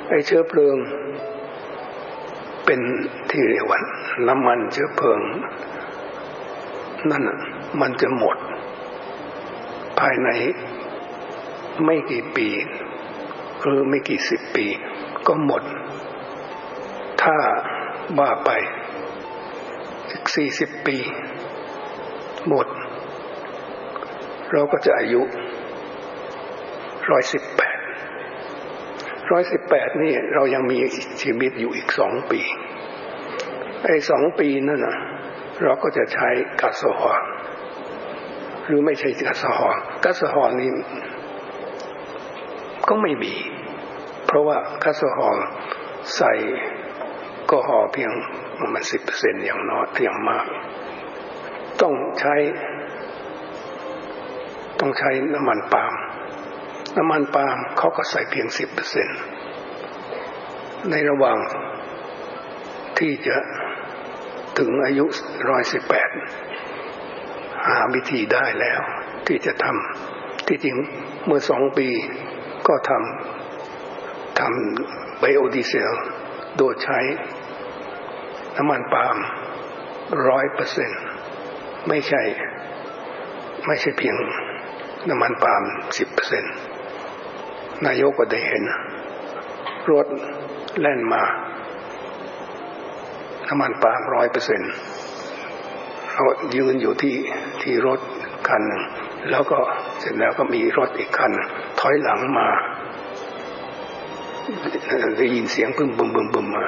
ไอ้เชื้อเพลิงเป็นที่เรียกว่าน้ำมันเชื้อเพลิงนั่นมันจะหมดภายในไม่กี่ปีหรือไม่กี่สิบปีก็หมดถ้าว่าไปอีก40 ปีหมดเราก็จะอายุ118นี่เรายังมีชีวิตอยู่อีก2 ปีไอ้2 ปีนั่นน่ะเราก็จะใช้ก๊าซโซฮอล์หรือไม่ใช่ก๊าซโซฮอล์นี่ก็ไม่มีเพราะว่าก๊าซโซฮอล์ใส่แอลกอฮอล์เพียงประมาณ 10% อย่างน้อยอย่างมากต้องใช้น้ำมันปาล์มเขาก็ใส่เพียง 10% ในระหว่างที่จะถึงอายุ118หาวิธีได้แล้วที่จะทำที่จริงเมื่อ2 ปีก็ทำไบโอดีเซลโดยใช้น้ำมันปาล์ม 100% ไม่ใช่เพียงน้ำมันปาล์ม 10% นายกก็ได้เห็นรถแล่นมาน้ำมันปาล์ม 100% เขายืนอยู่ที่รถคันหนึ่งแล้วก็เสร็จแล้วก็มีรถอีกคันถอยหลังมาได้ยินเสียงบึ้มมา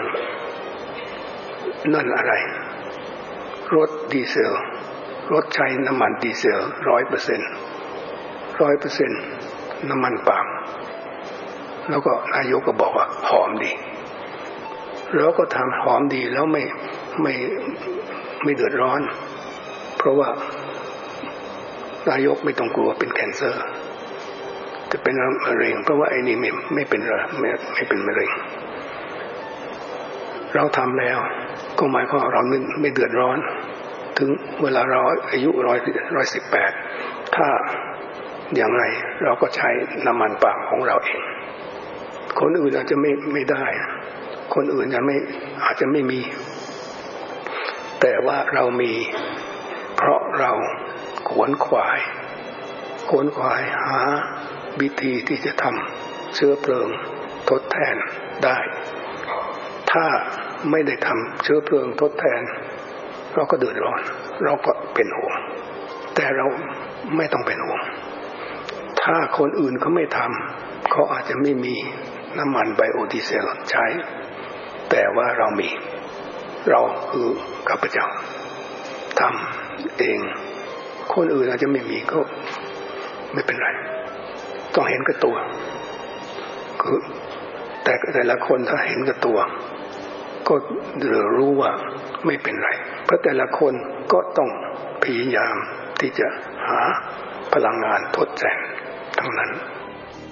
นั่นอะไรรถดีเซลรถใช้น้ำมันดีเซล 100% น้ำมันปาล์มแล้วก็นายกก็บอกว่าหอมดีแล้วก็ทำหอมดีแล้วไม่เดือดร้อนเพราะว่านายกไม่ต้องกลัวเป็นแคนเซอร์จะเป็นมะเร็งเพราะว่าไอ้นี่ไม่เป็นมะเร็งเราทำแล้วก็หมายความว่าเราไม่เดือดร้อนถึงเวลาเราอายุ118ถ้าอย่างไรเราก็ใช้น้ำมันปาล์มของเราเองคนอื่นอาจจะไม่ได้คนอื่นอาจจะไม่มีแต่ว่าเรามีเพราะเราขวนขวายหาวิธีที่จะทำเชื้อเพลิงทดแทนได้ถ้าไม่ได้ทำเชื้อเพลิงทดแทนเราก็เดือดร้อนเราก็เป็นห่วงแต่เราไม่ต้องเป็นห่วงถ้าคนอื่นเขาไม่ทำเขาอาจจะไม่มีน้ำมันไบโอดีเซลใช้แต่ว่าเรามีเราคือข้าพเจ้าทำเองคนอื่นอาจจะไม่มีก็ไม่เป็นไรต้องเห็นกับตัวคือแต่ละคนถ้าเห็นกับตัวก็รู้ว่าไม่เป็นไรเพราะแต่ละคนก็ต้องพยายามที่จะหาพลังงานทดแทนทั้งนั้น